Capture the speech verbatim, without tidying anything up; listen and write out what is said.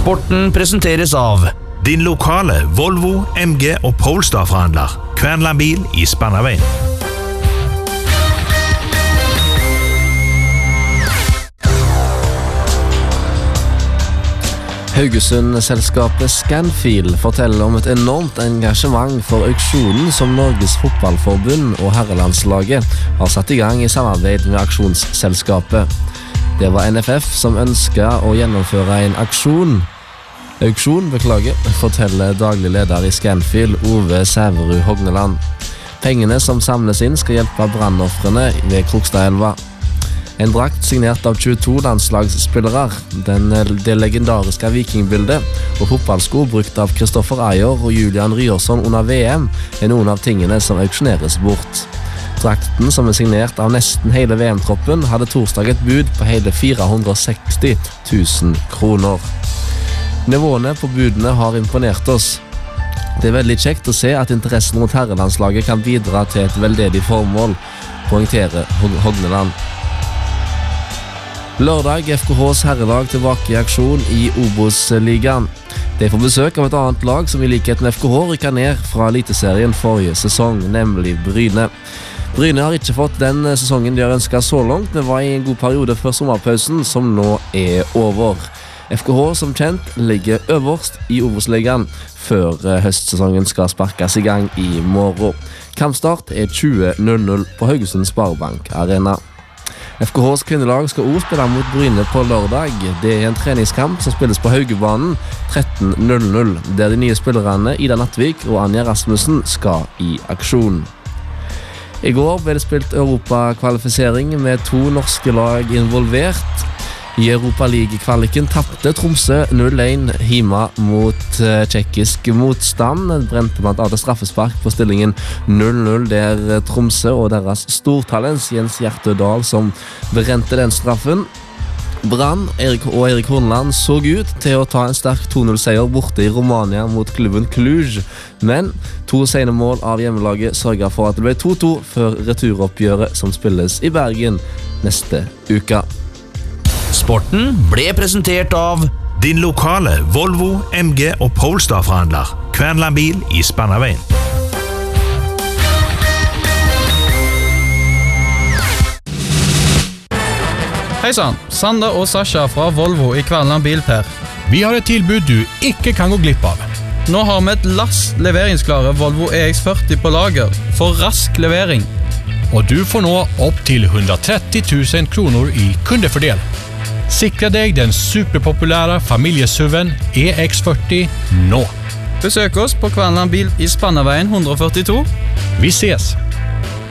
Sporten presenteres av din lokale Volvo, M G og Polestar-forhandler, Kvernland Bil i Spannaveien. Haugesund-selskapet Scanfil forteller om et enormt engasjement for auksjonen som Norges fotballforbund og herrelandslaget har satt i gang i samarbeid med aksjonsselskapet. Det var N F F som ønsket å gjennomføre en aksjon. Auksjon, beklager, forteller daglig leder i Scanfil, Ove Sæverud Hogneland. Pengene som samles inn skal hjelpe brannoffrene ved Krokstadelva. En drakt signert av tjueto landslagsspillere, den, det legendariske vikingbildet og fotballsko brukt av Kristoffer Ayer og Julian Ryerson under V M er noen av tingene som auksjoneres bort. Drakten, som er signert av nesten hele V M-troppen, hadde torsdag et bud på hele fire hundre og seksti tusen kroner. Nivåene på budene har imponert oss. Det er veldig kjekt å se at interessen mot herrelandslaget kan bidra til et veldedig formål, poengterer Hogneland. Lørdag F K H's herrelag tilbake i aksjon i Obos-ligaen. De får besøk av et annet lag som i likhet med F K H rykket ned fra eliteserien forrige sesong, nemlig Bryne. Bryne har ikke fått den sesongen de har ønsket så langt, men var i en god periode før sommerpausen, som nå er over. F K H som kjent ligger øverst i Obos-ligaen før høstsesongen skal sparkes i gang i morgen. Kampstart er tjue null null på Haugesund Sparebank Arena. F K H's kvinnelag skal også spille mot Bryne på lørdag. Det er en treningskamp som spilles på Haugebanen tretten null null, der de nye spillerne Ida Nattvik og Anja Rasmussen skal i aksjon. I går ble det spilt Europa-kvalifisering med to norske lag involvert. I Europa League-kvaliken tappte Tromsø null en hjemme mot uh, tjekkisk motstand. Det brente blant annet straffespark på stillingen null null, der Tromsø og deres stortalents Jens Hjertødal som brente den straffen. Brann Erik og Erik Horneland så ut til å ta en sterk to null seier borte i Romania mot klubben Cluj, men to sene mål av hjemmelaget sørget for at det ble to to før returoppgjøret som spilles i Bergen neste uke. Sporten ble presentert av din lokale Volvo, M G og Polestar-forhandler, Kvernland Bil i Spannaveien. Hei sann, Sander og Sasha fra Volvo i Kvernland Bil Per. Vi har et tilbud du ikke kan gå glipp av. Nå har vi et lass leveringsklare Volvo E X førti på lager for rask levering. Og du får nå opp til hundratretti tusen kroner i kundefordel. Sikra deg den superpopulære familiesuven E X førti nå. Besøk oss på Kvernland Bil i Spannaveien ett førtito. Vi ses!